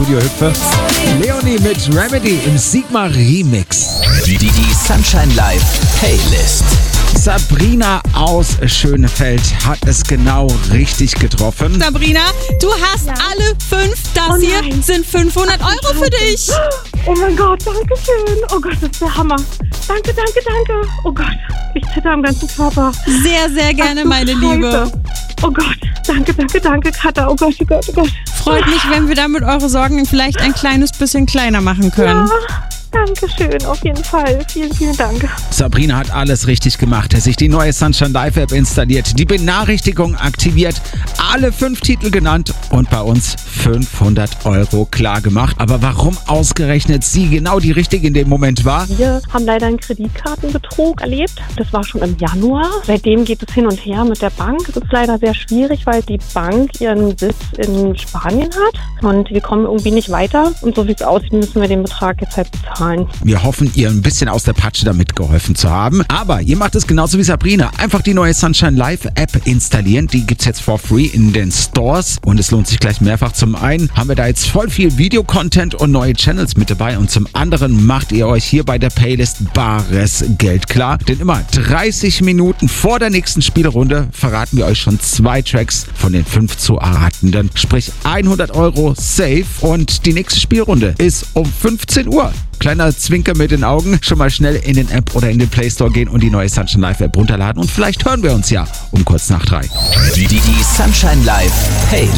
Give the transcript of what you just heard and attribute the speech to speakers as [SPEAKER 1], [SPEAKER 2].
[SPEAKER 1] Studio hüpfe. Leonie mit Remedy im Sigma Remix.
[SPEAKER 2] Die Sunshine Live Playlist.
[SPEAKER 1] Sabrina aus Schönefeld hat es genau richtig getroffen.
[SPEAKER 3] Sabrina, du hast alle 5. Das hier sind 500 Euro für dich.
[SPEAKER 4] Oh mein Gott, danke schön. Oh Gott, das ist der Hammer. Danke. Oh Gott, ich zitter am ganzen Körper.
[SPEAKER 3] Sehr, sehr gerne, meine Liebe.
[SPEAKER 4] Oh Gott, danke, Katha. Oh Gott.
[SPEAKER 3] Freut mich, wenn wir damit eure Sorgen vielleicht ein kleines bisschen kleiner machen können.
[SPEAKER 4] Ja. Dankeschön, auf jeden Fall. Vielen Dank.
[SPEAKER 1] Sabrina hat alles richtig gemacht. Sich die neue Sunshine Live App installiert, die Benachrichtigung aktiviert, alle 5 Titel genannt und bei uns 500 Euro klar gemacht. Aber warum ausgerechnet sie genau die Richtige in dem Moment war?
[SPEAKER 4] Wir haben leider einen Kreditkartenbetrug erlebt. Das war schon im Januar. Seitdem geht es hin und her mit der Bank. Es ist leider sehr schwierig, weil die Bank ihren Sitz in Spanien hat und wir kommen irgendwie nicht weiter. Und so wie es aussieht, müssen wir den Betrag jetzt halt bezahlen.
[SPEAKER 1] Wir hoffen, ihr ein bisschen aus der Patsche damit geholfen zu haben. Aber ihr macht es genauso wie Sabrina. Einfach die neue Sunshine Live App installieren. Die gibt's jetzt for free in den Stores. Und es lohnt sich gleich mehrfach. Zum einen haben wir da jetzt voll viel Videocontent und neue Channels mit dabei. Und zum anderen macht ihr euch hier bei der Playlist bares Geld klar. Denn immer 30 Minuten vor der nächsten Spielrunde verraten wir euch schon 2 Tracks von den 5 zu erratenden. Sprich 100 Euro safe. Und die nächste Spielrunde ist um 15 Uhr. Kleiner Zwinker mit den Augen. Schon mal schnell in den App oder in den Play Store gehen und die neue Sunshine Live App runterladen. Und vielleicht hören wir uns ja um kurz nach 3.
[SPEAKER 2] Die Sunshine Live Playlist.